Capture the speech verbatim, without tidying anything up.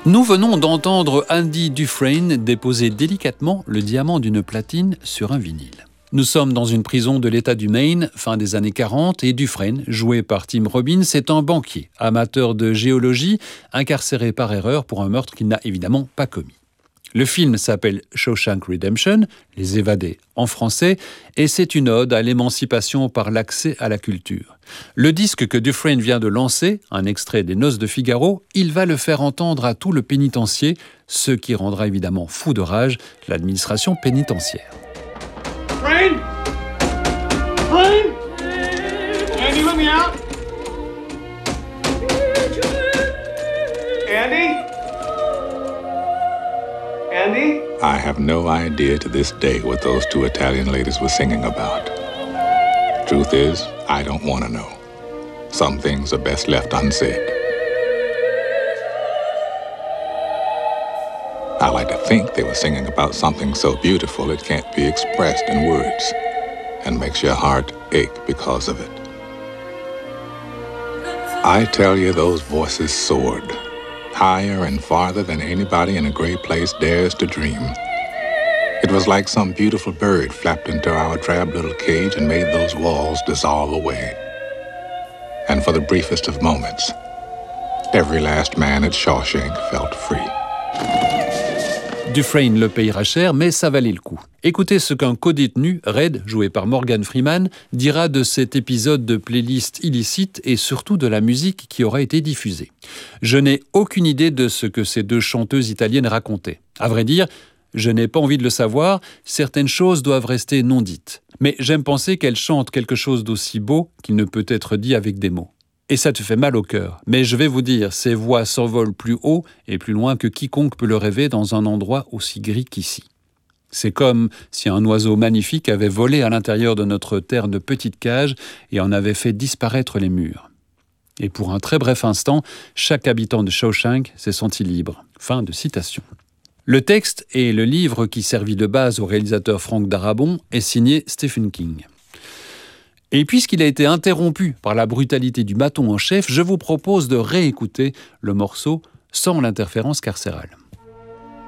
Nous venons d'entendre Andy Dufresne déposer délicatement le diamant d'une platine sur un vinyle. Nous sommes dans une prison de l'État du Maine, fin des années quarante, et Dufresne, joué par Tim Robbins, est un banquier, amateur de géologie, incarcéré par erreur pour un meurtre qu'il n'a évidemment pas commis. Le film s'appelle Shawshank Redemption, Les Évadés en français, et c'est une ode à l'émancipation par l'accès à la culture. Le disque que Dufresne vient de lancer, un extrait des Noces de Figaro, il va le faire entendre à tout le pénitencier, ce qui rendra évidemment fou de rage l'administration pénitentiaire. Dufresne! Dufresne! Andy, let me out! Andy? Andy? I have no idea to this day what those two Italian ladies were singing about. Truth is, I don't want to know. Some things are best left unsaid. I like to think they were singing about something so beautiful it can't be expressed in words, and makes your heart ache because of it. I tell you, those voices soared, higher and farther than anybody in a great place dares to dream. It was like some beautiful bird flapped into our drab little cage and made those walls dissolve away. And for the briefest of moments, every last man at Shawshank felt free. Dufresne le payera cher, mais ça valait le coup. Écoutez ce qu'un codétenu, Red, joué par Morgan Freeman, dira de cet épisode de playlist illicite et surtout de la musique qui aura été diffusée. Je n'ai aucune idée de ce que ces deux chanteuses italiennes racontaient. À vrai dire, je n'ai pas envie de le savoir, certaines choses doivent rester non dites. Mais j'aime penser qu'elles chantent quelque chose d'aussi beau qu'il ne peut être dit avec des mots. Et ça te fait mal au cœur. Mais je vais vous dire, ces voix s'envolent plus haut et plus loin que quiconque peut le rêver dans un endroit aussi gris qu'ici. C'est comme si un oiseau magnifique avait volé à l'intérieur de notre terne petite cage et en avait fait disparaître les murs. Et pour un très bref instant, chaque habitant de Shawshank s'est senti libre. Fin de citation. Le texte et le livre qui servit de base au réalisateur Frank Darabont est signé Stephen King. Et puisqu'il a été interrompu par la brutalité du bâton en chef, je vous propose de réécouter le morceau sans l'interférence carcérale.